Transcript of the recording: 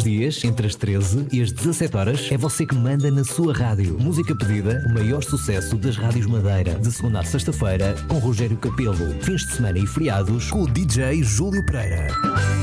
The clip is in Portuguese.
dias, entre as 13 e as 17 horas, é você que manda na sua rádio. Música pedida, o maior sucesso das rádios Madeira. De segunda a sexta-feira, com Rogério Capelo. Fins de semana e feriados, com o DJ Júlio Pereira.